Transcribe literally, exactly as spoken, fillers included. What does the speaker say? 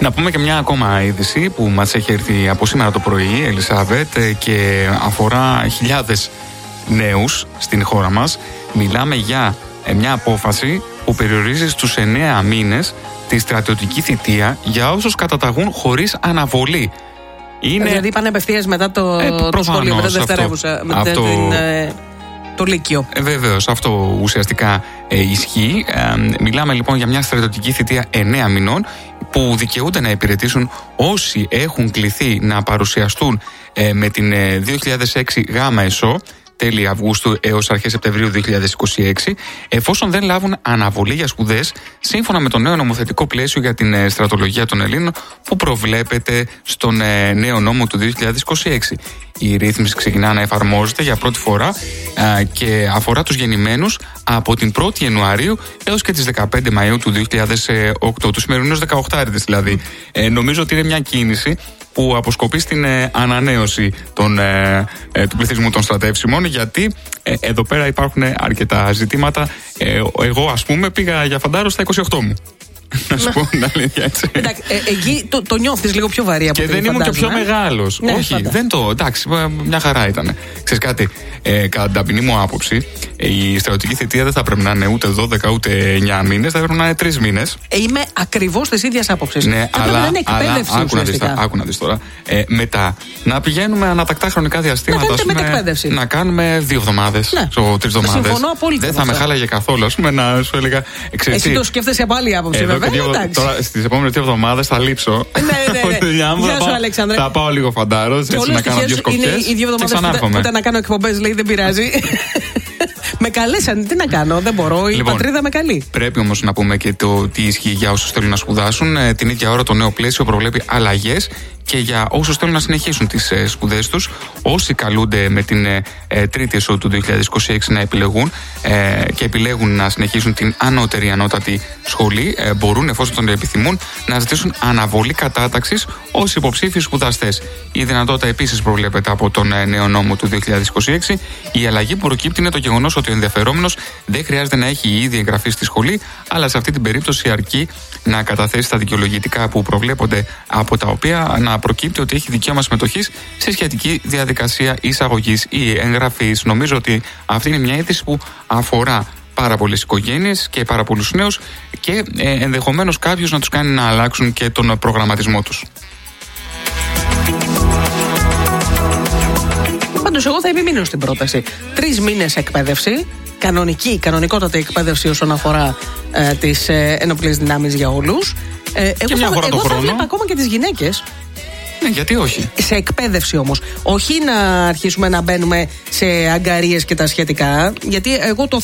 Να πούμε και μια ακόμα είδηση που μας έχει έρθει από σήμερα το πρωί, Ελισάβετ, και αφορά χιλιάδες νέους στην χώρα μας. Μιλάμε για μια απόφαση που περιορίζει στους εννέα μήνες τη στρατιωτική θητεία για όσους καταταγούν χωρίς αναβολή. Είναι... Δηλαδή πάνε απευθείας μετά το, ε, το σχολείο, μετά δευτερεύουσα, μετά αυτό... την, ε, το Λύκειο. Ε, βεβαίως, αυτό ουσιαστικά ε, ισχύει. Ε, μιλάμε λοιπόν για μια στρατιωτική θητεία εννέα μηνών που δικαιούνται να υπηρετήσουν όσοι έχουν κληθεί να παρουσιαστούν ε, με την ε, δύο χιλιάδες έξι γάμα ΕΣΟ τέλη Αυγούστου έως αρχές Σεπτεμβρίου δύο χιλιάδες είκοσι έξι, εφόσον δεν λάβουν αναβολή για σπουδές σύμφωνα με το νέο νομοθετικό πλαίσιο για την στρατολογία των Ελλήνων που προβλέπεται στον νέο νόμο του δύο χιλιάδες είκοσι έξι. Η ρύθμιση ξεκινά να εφαρμόζεται για πρώτη φορά α, και αφορά τους γεννημένους από την πρώτη Ιανουαρίου έως και τις δεκαπέντε Μαΐου του δύο χιλιάδες οκτώ, τους σημερινούς δεκαοκτάριδες δηλαδή. Ε, νομίζω ότι είναι μια κίνηση που αποσκοπεί στην ε, ανανέωση των, ε, ε, του πληθυσμού των στρατεύσιμων, γιατί ε, εδώ πέρα υπάρχουν αρκετά ζητήματα. Ε, εγώ, ας πούμε, πήγα για φαντάρο στα είκοσι οκτώ μου. Να σου πω την αλήθεια, έτσι. Εντάξει, ε, εκεί το, το νιώθεις λίγο πιο βαρύ από και δεν ήμουν και πιο μεγάλος. Ναι, όχι, φαντά. δεν το. Εντάξει, μια χαρά ήταν. Ξέρεις κάτι, ε, κατά την ταπεινή μου άποψη, η στρατιωτική θητεία δεν θα πρέπει να είναι ούτε δώδεκα ούτε εννέα μήνες, θα πρέπει να είναι τρεις μήνες. Ε, είμαι ακριβώς της ίδιας άποψης. Ναι, θα αλλά, να είναι εκπαίδευση, αλλά άκου, να δεις, άκου να δεις τώρα. Ε, μετά, να πηγαίνουμε ανατακτά χρονικά διαστήματα. Να, πούμε, μετεκπαίδευση. να κάνουμε δύο εβδομάδες, ναι. τρεις εβδομάδες. Συμφωνώ απόλυτα. Δεν θα με χάλαγε καθόλου, ας πούμε, να σου έλεγα. Εσύ το σκέφτεσαι από άλλη άποψη, βέβαια. Τώρα στις επόμενες δύο εβδομάδες θα λείψω. Ναι, ναι, ναι. Γεια σου, Αλέξανδρε. Θα πάω λίγο φαντάρο, έτσι να κάνω δύο σκοπιές. Είναι οι δύο εβδομάδες που ήταν να κάνω εκπομπές, λέει, δεν πειράζει. Με καλέσαν, τι να κάνω, δεν μπορώ, η λοιπόν, πατρίδα με καλεί. Πρέπει όμως να πούμε και το τι ισχύει για όσους θέλουν να σπουδάσουν. Ε, την ίδια ώρα το νέο πλαίσιο προβλέπει αλλαγές και για όσους θέλουν να συνεχίσουν τις ε, σπουδές τους. Όσοι καλούνται με την ε, τρίτη ΕΣΟ του δύο χιλιάδες είκοσι έξι να επιλεγούν ε, και επιλέγουν να συνεχίσουν την ανώτερη ανώτατη σχολή, ε, μπορούν, εφόσον τον επιθυμούν, να ζητήσουν αναβολή κατάταξης ως υποψήφιοι σπουδαστές. Η δυνατότητα επίσης προβλέπεται από τον ε, νέο νόμο του δύο χιλιάδες είκοσι έξι. Η αλλαγή που προκύπτει είναι το γεγονός ότι ο ενδιαφερόμενος δεν χρειάζεται να έχει ήδη εγγραφεί στη σχολή, αλλά σε αυτή την περίπτωση αρκεί να καταθέσει τα δικαιολογητικά που προβλέπονται, από τα οποία να προκύπτει ότι έχει δικαίωμα συμμετοχής σε σχετική διαδικασία εισαγωγής ή εγγραφής. Νομίζω ότι αυτή είναι μια αίτηση που αφορά πάρα πολλές οικογένειες και πάρα πολλούς νέους και ε, ενδεχομένως κάποιους να τους κάνει να αλλάξουν και τον προγραμματισμό τους. Πάντως εγώ θα επιμείνω στην πρόταση. Τρεις μήνες εκπαίδευση, κανονική, κανονικότατη εκπαίδευση όσον αφορά ε, τις ε, ενόπλες δυνάμεις για όλους. Ε, εγώ μια θα, φορά εγώ το θα βλέπω ακόμα και τις γυναίκες. Ναι, γιατί όχι. Σε εκπαίδευση όμως. Όχι να αρχίσουμε να μπαίνουμε σε αγκαρίες και τα σχετικά. Γιατί εγώ το